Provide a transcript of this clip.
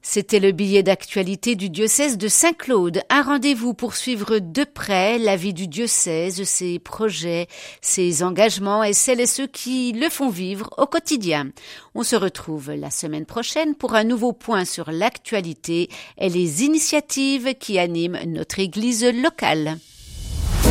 C'était le billet d'actualité du diocèse de Saint-Claude. Un rendez-vous pour suivre de près la vie du diocèse, ses projets, ses engagements et celles et ceux qui le font vivre au quotidien. On se retrouve la semaine prochaine pour un nouveau point sur l'actualité et les initiatives qui animent notre église locale.